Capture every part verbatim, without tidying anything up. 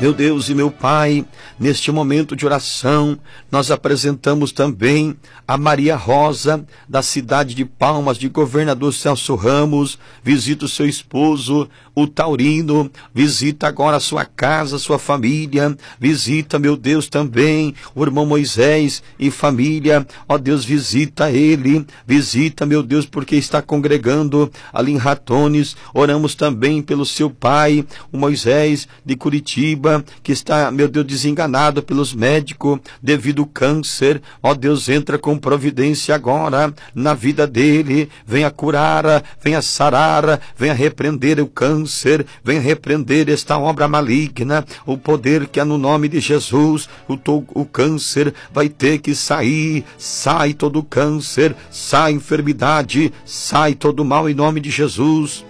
Meu Deus e meu Pai, neste momento de oração, nós apresentamos também a Maria Rosa, da cidade de Palmas, de Governador Celso Ramos. Visita o seu esposo, o Taurino, visita agora a sua casa, a sua família, visita, meu Deus, também o irmão Moisés e família. Ó Deus, visita ele, visita, meu Deus, porque está congregando ali em Ratones. Oramos também pelo seu pai, o Moisés de Curitiba, que está, meu Deus, desenganado pelos médicos devido ao câncer. Ó Deus, entra com providência agora na vida dele, venha curar, venha sarar, venha repreender o câncer, venha repreender esta obra maligna, o poder que há no nome de Jesus. O, to, o câncer vai ter que sair, sai todo o câncer, sai enfermidade, sai todo o mal em nome de Jesus.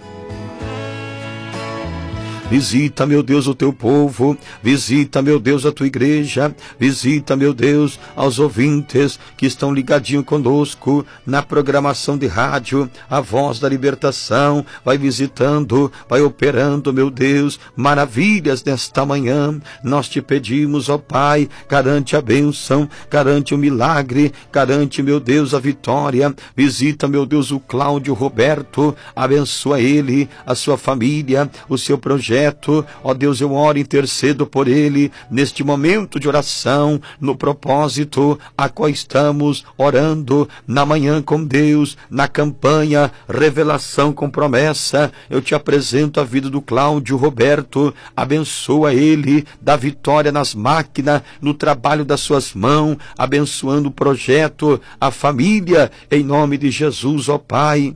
Visita, meu Deus, o teu povo, visita, meu Deus, a tua igreja, visita, meu Deus, aos ouvintes que estão ligadinhos conosco na programação de rádio, a Voz da Libertação. Vai visitando, vai operando, meu Deus, maravilhas nesta manhã. Nós te pedimos, ó Pai, garante a bênção, garante o milagre, garante, meu Deus, a vitória. Visita, meu Deus, o Cláudio Roberto, abençoa ele, a sua família, o seu projeto. Ó Deus, eu oro e intercedo por ele neste momento de oração, no propósito a qual estamos orando na manhã com Deus, na campanha Revelação com Promessa. Eu te apresento a vida do Cláudio Roberto, abençoa ele, dá vitória nas máquinas, no trabalho das suas mãos, abençoando o projeto, a família, em nome de Jesus, ó Pai.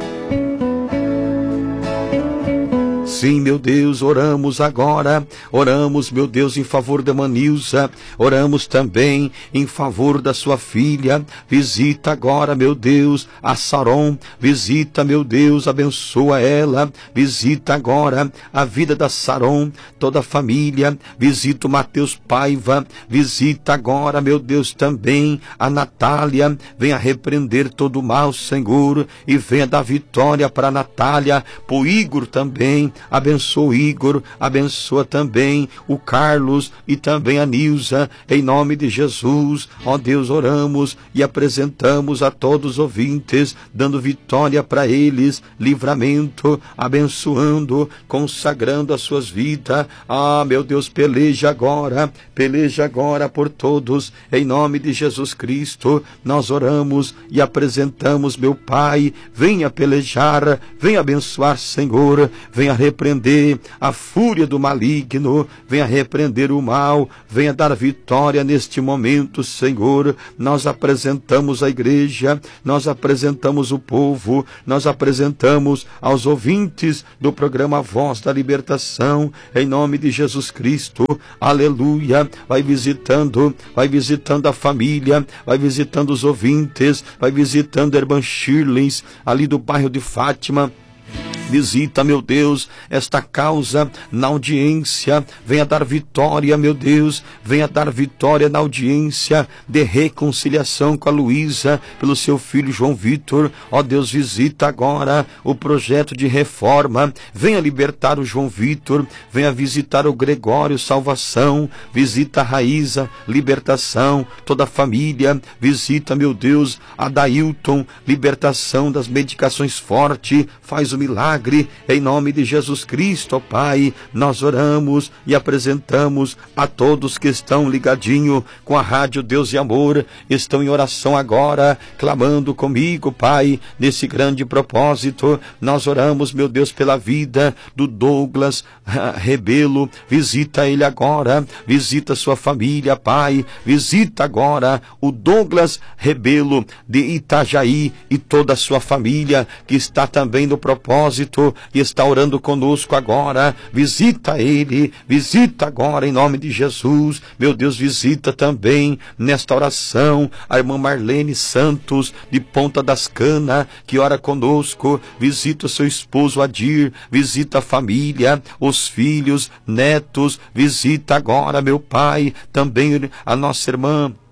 Sim, meu Deus, oramos agora, oramos, meu Deus, em favor da Manilza, oramos também em favor da sua filha. Visita agora, meu Deus, a Saron, visita, meu Deus, abençoa ela, visita agora a vida da Saron, toda a família, visita o Mateus Paiva, visita agora, meu Deus, também a Natália. Venha repreender todo o mal, Senhor, e venha dar vitória para a Natália, para o Igor também. Abençoa o Igor, abençoa também o Carlos e também a Nilza, em nome de Jesus. Ó Deus, oramos e apresentamos a todos os ouvintes, dando vitória para eles, livramento, abençoando, consagrando as suas vidas. Ah, meu Deus, peleja agora, peleja agora por todos, em nome de Jesus Cristo. Nós oramos e apresentamos, meu Pai, venha pelejar, venha abençoar, Senhor, venha repreender a fúria do maligno, venha repreender o mal, venha dar vitória neste momento, Senhor. Nós apresentamos a igreja, nós apresentamos o povo, nós apresentamos aos ouvintes do programa Voz da Libertação, em nome de Jesus Cristo. Aleluia. Vai visitando, vai visitando a família, vai visitando os ouvintes, vai visitando a irmã Shirley, ali do bairro de Fátima. Visita, meu Deus, esta causa na audiência, venha dar vitória, meu Deus, venha dar vitória na audiência de reconciliação com a Luísa, pelo seu filho João Vitor. Ó Deus, visita agora o projeto de reforma, venha libertar o João Vitor, venha visitar o Gregório, salvação, visita a Raíza, libertação, toda a família, visita, meu Deus, a Dailton, libertação das medicações fortes, faz o milagre. Em nome de Jesus Cristo, ó Pai, nós oramos e apresentamos a todos que estão ligadinho com a Rádio Deus e Amor, estão em oração agora, clamando comigo, Pai, nesse grande propósito. Nós oramos, meu Deus, pela vida do Douglas Rebelo, visita ele agora, visita sua família, Pai, visita agora o Douglas Rebelo de Itajaí e toda a sua família que está também no propósito e está orando conosco agora. Visita ele, visita agora em nome de Jesus. Meu Deus, visita também nesta oração a irmã Marlene Santos de Ponta das Canas, que ora conosco. Visita o seu esposo Adir, visita a família, os filhos, netos, visita agora, meu Pai, também a nossa irmã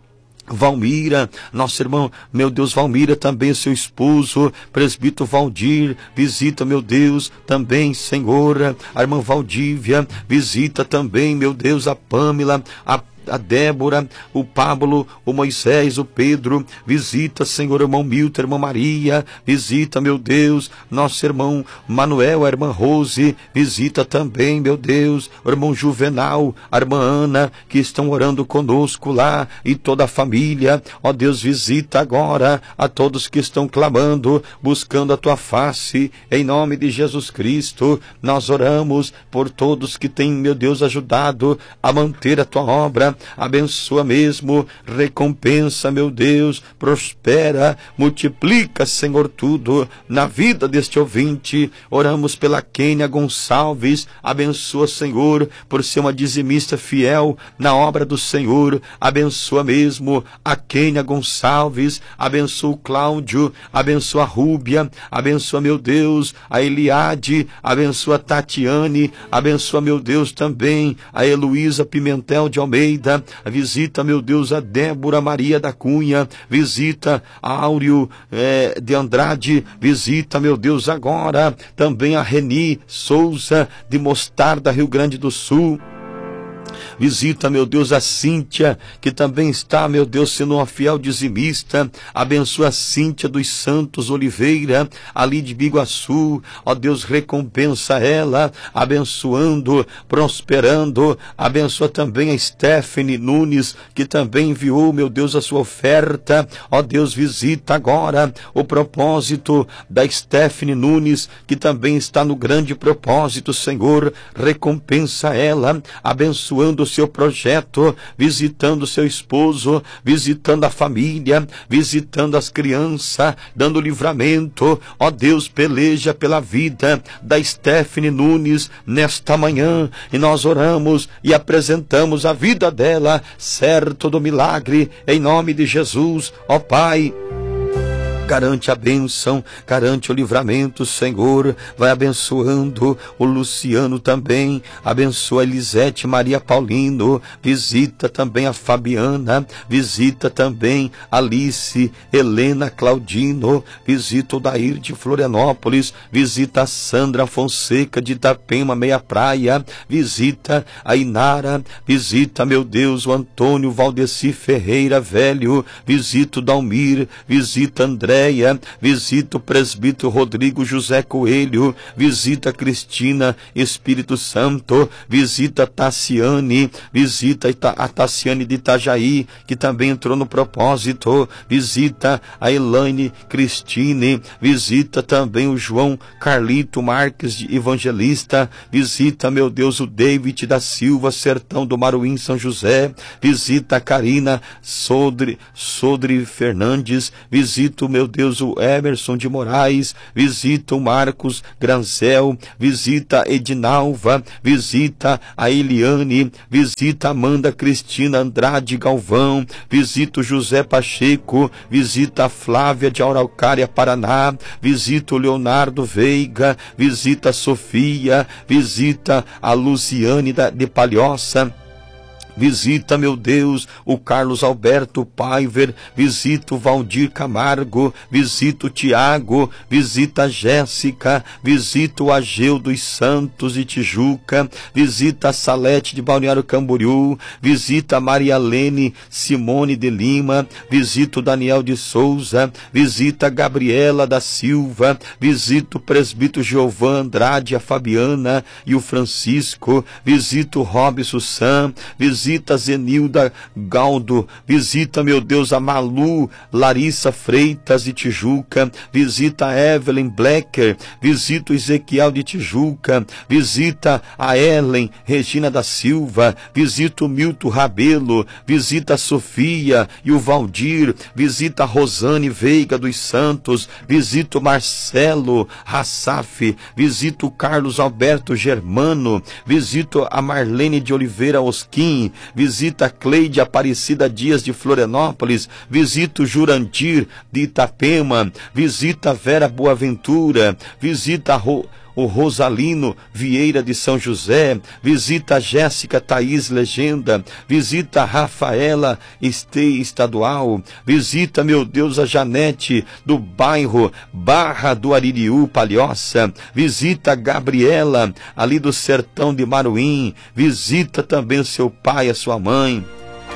Valmira, nosso irmão, meu Deus, Valmira, também seu esposo, presbítero Valdir, visita, meu Deus, também, Senhor, a irmã Valdívia, visita também, meu Deus, a Pâmela, a a Débora, o Pablo, o Moisés, o Pedro, visita, Senhor, o irmão Milton, a irmã Maria, visita, meu Deus, nosso irmão Manuel, a irmã Rose, visita também, meu Deus, o irmão Juvenal, a irmã Ana, que estão orando conosco lá, e toda a família, ó Deus, visita agora a todos que estão clamando, buscando a tua face, em nome de Jesus Cristo. Nós oramos por todos que têm, meu Deus, ajudado a manter a tua obra. Abençoa mesmo, recompensa, meu Deus, prospera, multiplica, Senhor, tudo na vida deste ouvinte. Oramos pela Kênia Gonçalves, abençoa, Senhor, por ser uma dizimista fiel na obra do Senhor. Abençoa mesmo a Kênia Gonçalves, abençoa o Cláudio, abençoa a Rúbia, abençoa, meu Deus, a Eliade, abençoa a Tatiane, abençoa, meu Deus, também a Heloísa Pimentel de Almeida. Visita, meu Deus, a Débora Maria da Cunha, visita a Áureo é, de Andrade, visita, meu Deus, agora também a Reni Souza de Mostarda, Rio Grande do Sul. Visita, meu Deus, a Cíntia, que também está, meu Deus, sendo uma fiel dizimista. Abençoa a Cíntia dos Santos Oliveira, ali de Biguaçu. Ó Deus, recompensa ela, abençoando, prosperando. Abençoa também a Stephanie Nunes, que também enviou, meu Deus, a sua oferta. Ó Deus, visita agora o propósito da Stephanie Nunes, que também está no grande propósito, Senhor. Recompensa ela, abençoando o seu projeto, visitando seu esposo, visitando a família, visitando as crianças, dando livramento. Ó Deus, peleja pela vida da Stephanie Nunes nesta manhã, e nós oramos e apresentamos a vida dela, certo do milagre, em nome de Jesus. Ó Pai, garante a bênção, garante o livramento, Senhor. Vai abençoando o Luciano também, abençoa a Elisete Maria Paulino, visita também a Fabiana, visita também a Alice Helena Claudino, visita o Dair de Florianópolis, visita a Sandra Fonseca de Itapema, Meia Praia, visita a Inara, visita, meu Deus, o Antônio Valdeci Ferreira Velho, visita o Dalmir, visita André, visita o presbítero Rodrigo José Coelho, visita Cristina Espírito Santo, visita Tassiane, visita a Tassiane de Itajaí, que também entrou no propósito, visita a Elaine Cristine, visita também o João Carlito Marques de Evangelista, visita, meu Deus, o David da Silva, Sertão do Maruim, São José, visita a Karina Sodre, Sodre Fernandes, visita o meu Deus, o Emerson de Moraes, visita o Marcos Granzel, visita a Edinalva, visita a Eliane, visita a Amanda Cristina Andrade Galvão, visita o José Pacheco, visita a Flávia de Araucária, Paraná, visita o Leonardo Veiga, visita a Sofia, visita a Luciane de Palhoça, visita, meu Deus, o Carlos Alberto Paiver, visita o Valdir Camargo, visita o Tiago, visita a Jéssica, visita o Ageu dos Santos de Tijuca, visita a Salete de Balneário Camboriú, visita a Maria Lene Simone de Lima, visita o Daniel de Souza, visita a Gabriela da Silva, visita o presbítero Giovan Andrade, a Fabiana e o Francisco, visita o Robson Sam, visita Visita Zenilda Galdo, visita, meu Deus, a Malu Larissa Freitas de Tijuca, visita a Evelyn Blecker, visita o Ezequiel de Tijuca, visita a Ellen Regina da Silva, visita o Milton Rabelo, visita a Sofia e o Valdir, visita a Rosane Veiga dos Santos, visita o Marcelo Rassaf, visita o Carlos Alberto Germano, visita a Marlene de Oliveira Osquim, visita a Cleide Aparecida Dias de Florianópolis, visita o Jurandir de Itapema, visita a Vera Boaventura, visita a Ro o Rosalino Vieira de São José, visita a Jéssica Thaís Legenda, visita a Rafaela Estei Estadual, visita, meu Deus, a Janete do bairro Barra do Aririú, Palhoça, visita a Gabriela ali do sertão de Maruim, visita também o seu pai, a sua mãe.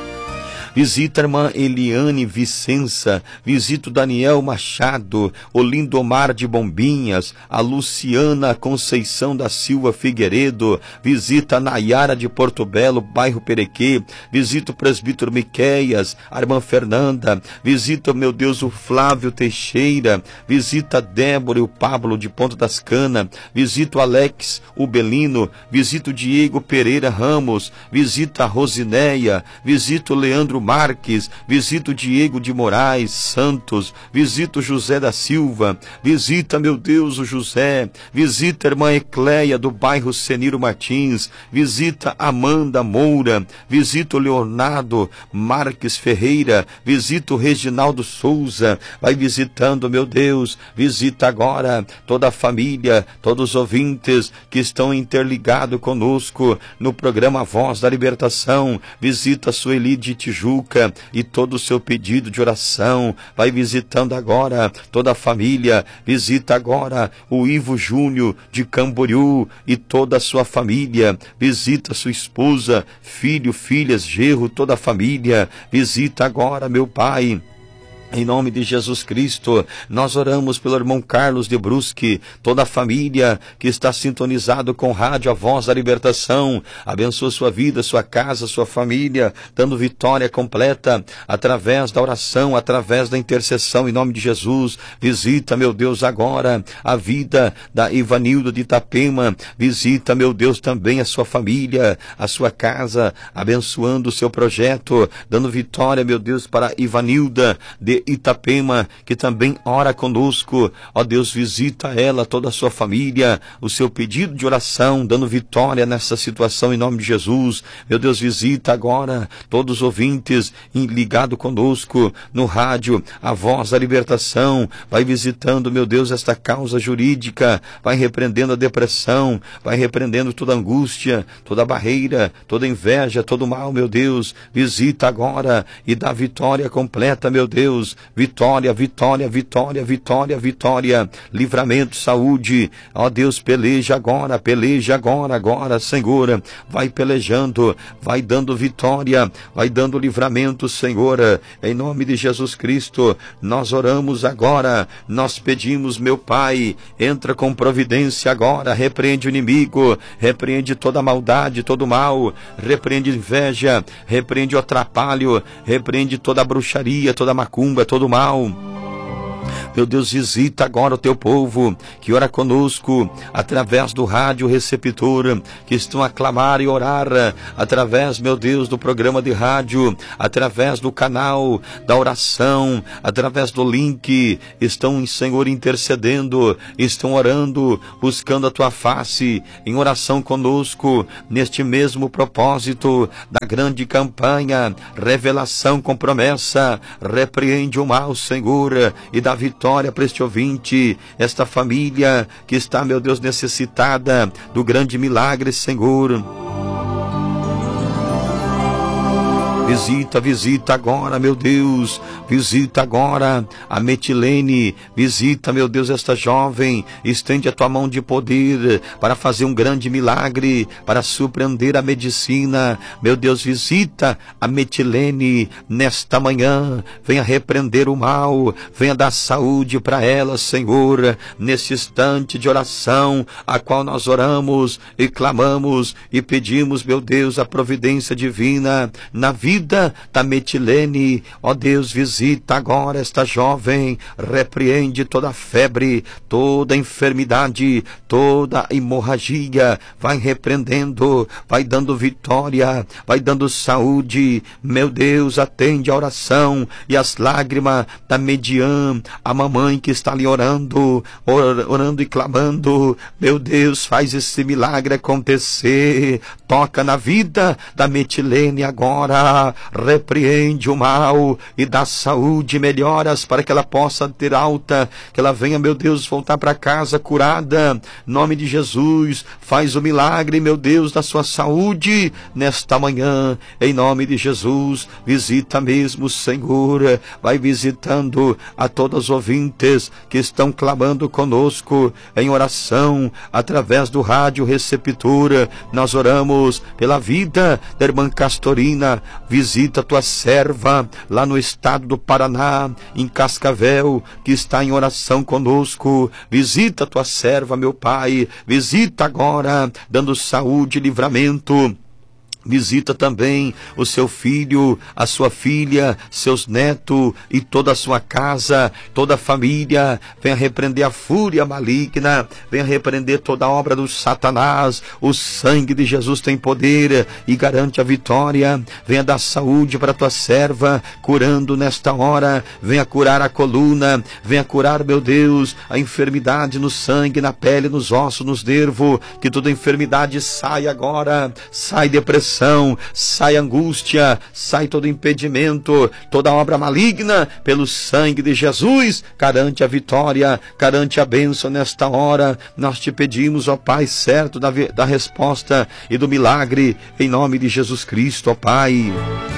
Visita a irmã Eliane Vicença, visita o Daniel Machado, o Lindomar de Bombinhas, a Luciana Conceição da Silva Figueiredo, visita a Nayara de Porto Belo, bairro Perequê, visita o presbítero Miqueias, a irmã Fernanda, visita, meu Deus, o Flávio Teixeira, visita a Débora e o Pablo de Ponta das Canas, visita o Alex Ubelino, visita o Diego Pereira Ramos, visita a Rosinéia, visita o Leandro Marques, visita o Diego de Moraes Santos, visita o José da Silva, visita, meu Deus, o José, visita a irmã Ecleia do bairro Seniro Martins, visita Amanda Moura, visita o Leonardo Marques Ferreira, visita o Reginaldo Souza, vai visitando, meu Deus, visita agora toda a família, todos os ouvintes que estão interligados conosco no programa Voz da Libertação, visita a Sueli de Tijuca e todo o seu pedido de oração, vai visitando agora toda a família, visita agora o Ivo Júnior de Camboriú e toda a sua família, visita sua esposa, filho, filhas, genro, toda a família, visita agora, meu Pai. Em nome de Jesus Cristo, nós oramos pelo irmão Carlos de Brusque, toda a família que está sintonizado com Rádio A Voz da Libertação. Abençoa sua vida, sua casa, sua família, dando vitória completa através da oração, através da intercessão em nome de Jesus. Visita, meu Deus, agora a vida da Ivanildo de Itapema. Visita, meu Deus, também a sua família, a sua casa, abençoando o seu projeto, dando vitória, meu Deus, para Ivanilda de Itapema, que também ora conosco. Ó Deus, visita ela, toda a sua família, o seu pedido de oração, dando vitória nessa situação em nome de Jesus. Meu Deus, visita agora todos os ouvintes ligados conosco no rádio A Voz da Libertação. Vai visitando, meu Deus, esta causa jurídica, vai repreendendo a depressão, vai repreendendo toda angústia, toda barreira, toda inveja, todo mal, meu Deus. Visita agora e dá vitória completa, meu Deus. Vitória, vitória, vitória, vitória, vitória, livramento, saúde. Ó Deus, peleja agora, peleja agora, agora, Senhor. Vai pelejando, vai dando vitória, vai dando livramento, Senhor. Em nome de Jesus Cristo, nós oramos agora, nós pedimos, meu Pai, entra com providência agora, repreende o inimigo, repreende toda a maldade, todo o mal, repreende inveja, repreende o atrapalho, repreende toda a bruxaria, toda a macumba, todo o mal. Meu Deus, visita agora o teu povo que ora conosco através do rádio receptor, que estão a clamar e orar através, meu Deus, do programa de rádio, através do canal da oração, através do link, estão, Senhor, intercedendo, estão orando, buscando a tua face, em oração conosco, neste mesmo propósito da grande campanha, revelação com promessa, repreende o mal, Senhor, e dá vitória para este ouvinte, esta família que está, meu Deus, necessitada do grande milagre, Senhor. Visita, visita agora, meu Deus, visita agora a Metilene, visita, meu Deus, esta jovem, estende a tua mão de poder para fazer um grande milagre, para surpreender a medicina. Meu Deus, visita a Metilene nesta manhã, venha repreender o mal, venha dar saúde para ela, Senhor, nesse instante de oração, a qual nós oramos e clamamos e pedimos, meu Deus, a providência divina na vida da Metilene. Ó Deus, visita agora esta jovem, repreende toda febre, toda enfermidade, toda hemorragia, vai repreendendo, vai dando vitória, vai dando saúde. Meu Deus, atende a oração e as lágrimas da Median, a mamãe que está ali orando, orando e clamando. Meu Deus, faz esse milagre acontecer, toca na vida da Metilene agora. agora, repreende o mal e dá saúde e melhoras para que ela possa ter alta, que ela venha, meu Deus, voltar para casa curada. Em nome de Jesus, faz o milagre, meu Deus, da sua saúde nesta manhã, em nome de Jesus. Visita mesmo, Senhor, vai visitando a todos os ouvintes que estão clamando conosco em oração através do rádio receptor. Nós oramos pela vida da irmã Castorina. Visita tua serva lá no estado do Paraná, em Cascavel, que está em oração conosco. Visita tua serva, meu Pai, visita agora, dando saúde e livramento. Visita também o seu filho, a sua filha, seus netos e toda a sua casa, toda a família. Venha repreender a fúria maligna, venha repreender toda a obra do Satanás. O sangue de Jesus tem poder e garante a vitória. Venha dar saúde para a tua serva, curando nesta hora. Venha curar a coluna, venha curar, meu Deus, a enfermidade no sangue, na pele, nos ossos, nos nervos. Que toda enfermidade saia agora, sai depressão, sai angústia, sai todo impedimento, toda obra maligna, pelo sangue de Jesus, garante a vitória, garante a bênção nesta hora. Nós te pedimos, ó Pai, certo da, da resposta e do milagre, em nome de Jesus Cristo, ó Pai.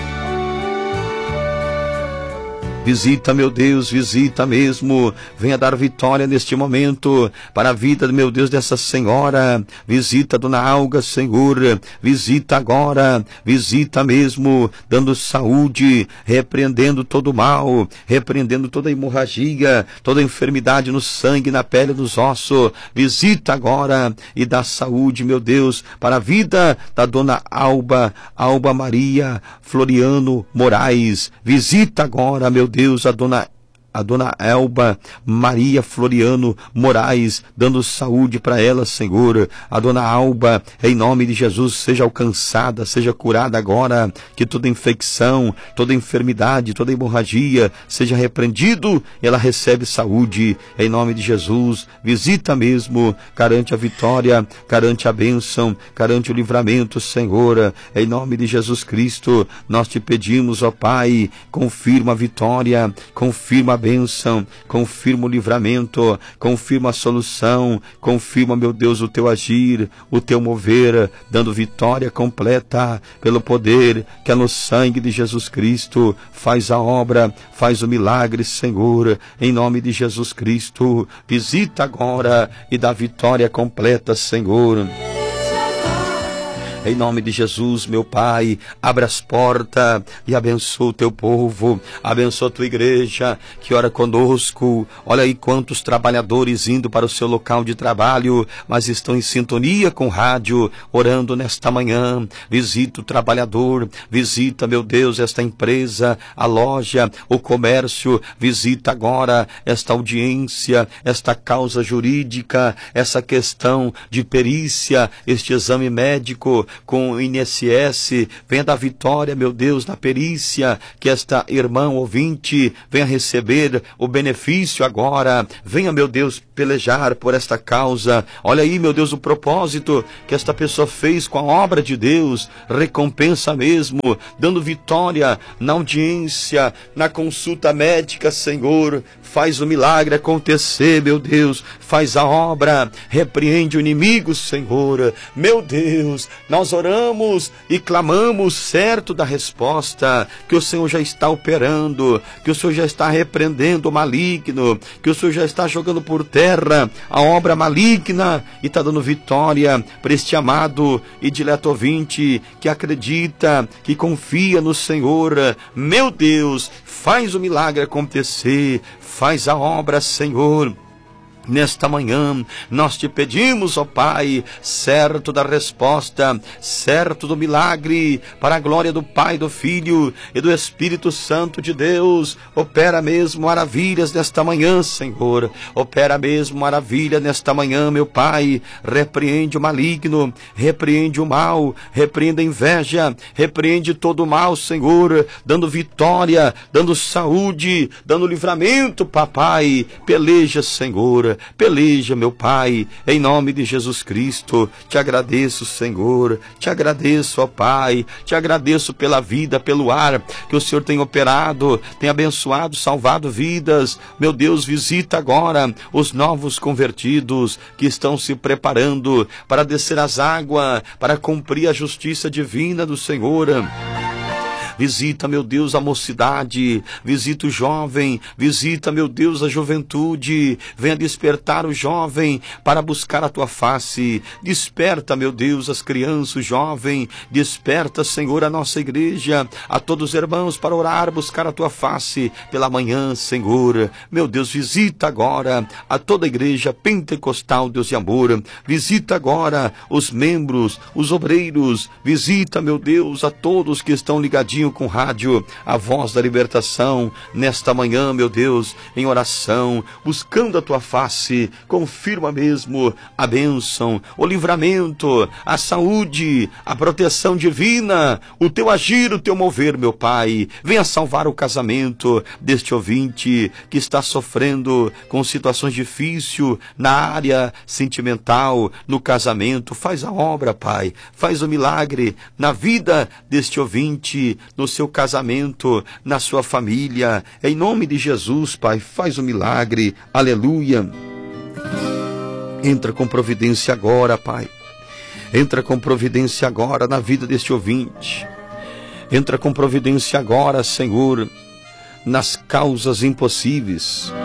Visita, meu Deus, visita mesmo. Venha dar vitória neste momento para a vida, meu Deus, dessa senhora. Visita Dona Alga, Senhor. Visita agora, visita mesmo, dando saúde, repreendendo todo o mal, repreendendo toda a hemorragia, toda a enfermidade no sangue, na pele, nos ossos. Visita agora e dá saúde, meu Deus, para a vida da Dona Alba, Alba Maria Floriano Moraes. Visita agora, meu Deus, Deus, a dona a dona Elba Maria Floriano Moraes, dando saúde para ela, Senhor. A dona Alba, em nome de Jesus, seja alcançada, seja curada agora, que toda infecção, toda enfermidade, toda hemorragia seja repreendido, e ela recebe saúde, em nome de Jesus. Visita mesmo, garante a vitória, garante a bênção, garante o livramento, Senhor, em nome de Jesus Cristo. Nós te pedimos, ó Pai, confirma a vitória, confirma a bênção, confirma o livramento, confirma a solução, confirma, meu Deus, o teu agir, o teu mover, dando vitória completa pelo poder que é no sangue de Jesus Cristo. Faz a obra, faz o milagre, Senhor, em nome de Jesus Cristo. Visita agora e dá vitória completa, Senhor. Em nome de Jesus, meu Pai, abre as portas e abençoa o teu povo, abençoa a tua igreja que ora conosco. Olha aí quantos trabalhadores indo para o seu local de trabalho, mas estão em sintonia com o rádio, orando nesta manhã. Visita o trabalhador, visita, meu Deus, esta empresa, a loja, o comércio. Visita agora esta audiência, esta causa jurídica, essa questão de perícia, este exame médico com o I N S S. Venha dar vitória, meu Deus, na perícia, que esta irmã ouvinte venha receber o benefício agora. Venha, meu Deus, pelejar por esta causa. Olha aí, meu Deus, o propósito que esta pessoa fez com a obra de Deus. Recompensa mesmo, dando vitória na audiência, na consulta médica, Senhor. Faz o milagre acontecer, meu Deus. Faz a obra, repreende o inimigo, Senhor. Meu Deus, nós oramos e clamamos certo da resposta, que o Senhor já está operando, que o Senhor já está repreendendo o maligno, que o Senhor já está jogando por terra a obra maligna e está dando vitória para este amado e dileto ouvinte que acredita, que confia no Senhor. Meu Deus, faz o milagre acontecer, faz a obra, Senhor. Nesta manhã, nós te pedimos, ó Pai, certo da resposta, certo do milagre, para a glória do Pai, do Filho e do Espírito Santo de Deus. Opera mesmo maravilhas nesta manhã, Senhor. Opera mesmo maravilha nesta manhã, meu Pai. Repreende o maligno, repreende o mal, repreende a inveja, repreende todo o mal, Senhor, dando vitória, dando saúde, dando livramento, papai. Peleja, Senhor. Peleja, meu Pai, em nome de Jesus Cristo. Te agradeço, Senhor, te agradeço, ó Pai, te agradeço pela vida, pelo ar que o Senhor tem operado, tem abençoado, salvado vidas. Meu Deus, visita agora os novos convertidos que estão se preparando para descer as águas, para cumprir a justiça divina do Senhor. Visita, meu Deus, a mocidade, visita o jovem, visita, meu Deus, a juventude, venha despertar o jovem para buscar a tua face. Desperta, meu Deus, as crianças, o jovem, desperta, Senhor, a nossa igreja, a todos os irmãos para orar, buscar a tua face pela manhã, Senhor. Meu Deus, visita agora a toda a igreja pentecostal, Deus de amor, visita agora os membros, os obreiros, visita, meu Deus, a todos que estão ligadinhos com rádio, a voz da libertação, nesta manhã, meu Deus, em oração, buscando a tua face. Confirma mesmo a bênção, o livramento, a saúde, a proteção divina, o teu agir, o teu mover, meu Pai. Venha salvar o casamento deste ouvinte que está sofrendo com situações difíceis na área sentimental, no casamento. Faz a obra, Pai, faz o milagre na vida deste ouvinte, no seu casamento, na sua família, em nome de Jesus, Pai, faz o milagre, aleluia. Entra com providência agora, Pai, entra com providência agora na vida deste ouvinte, entra com providência agora, Senhor, nas causas impossíveis.